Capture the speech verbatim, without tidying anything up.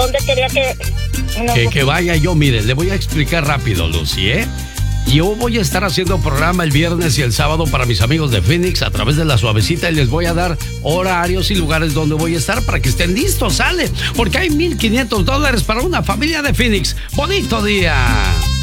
¿dónde quería que...? No, que, que vaya yo, mire, le voy a explicar rápido, Lucy, ¿eh? Yo voy a estar haciendo programa el viernes y el sábado para mis amigos de Phoenix a través de La Suavecita y les voy a dar horarios y lugares donde voy a estar para que estén listos, ¿sale? Porque hay mil quinientos dólares para una familia de Phoenix. ¡Bonito día!